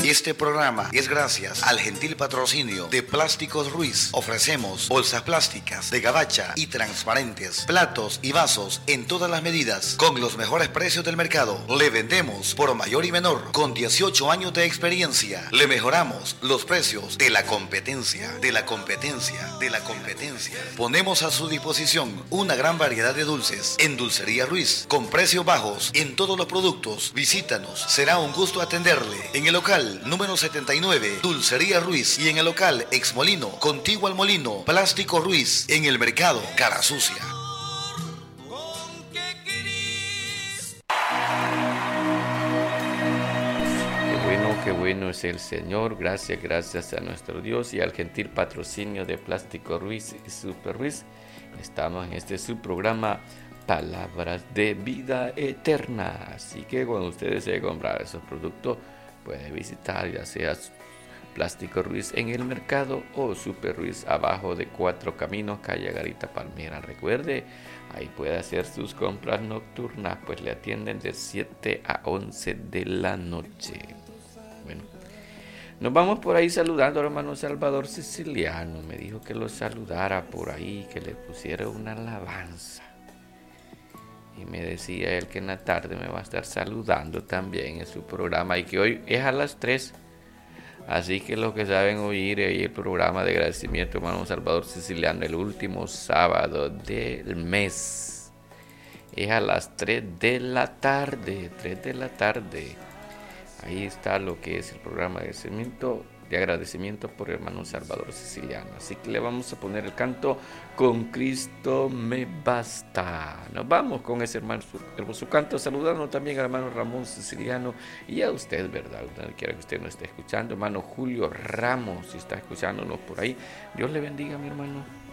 Este programa es gracias al gentil patrocinio de Plásticos Ruiz. Ofrecemos bolsas plásticas de gabacha y transparentes, platos y vasos en todas las medidas, con los mejores precios del mercado. Le vendemos por mayor y menor, con 18 años de experiencia. Le mejoramos los precios de la competencia, Ponemos a su disposición una gran variedad de dulces en Dulcería Ruiz, con precios bajos en todos los productos. Visítanos, será un gusto atenderle en el local número 79, Dulcería Ruiz, y en el local Ex Molino, contiguo al molino, Plástico Ruiz, en el mercado Cara Sucia. Qué bueno es el Señor, gracias a nuestro Dios y al gentil patrocinio de Plástico Ruiz y Super Ruiz. Estamos en este subprograma Palabras de Vida Eterna. Así que cuando usted desee comprar esos productos, puede visitar ya sea Plástico Ruiz en el mercado o Super Ruiz abajo de 4 Caminos, calle Garita Palmera. Recuerde, ahí puede hacer sus compras nocturnas, pues le atienden de 7 a 11 de la noche. Bueno, nos vamos por ahí saludando al hermano Salvador Siciliano. Me dijo que lo saludara por ahí, que le pusiera una alabanza. Y me decía él que en la tarde me va a estar saludando también en su programa y que hoy es a las 3. Así que los que saben oír ahí el programa de agradecimiento, hermano Salvador Siciliano, el último sábado del mes, es a las 3 de la tarde. Ahí está lo que es el programa de agradecimiento por el hermano Salvador Siciliano. Así que le vamos a poner el canto Con Cristo me basta. Nos vamos con ese hermoso canto, saludando también al hermano Ramón Siciliano y a usted, ¿verdad? Donde quiera que usted nos esté escuchando, hermano Julio Ramos, si está escuchándonos por ahí. Dios le bendiga, mi hermano.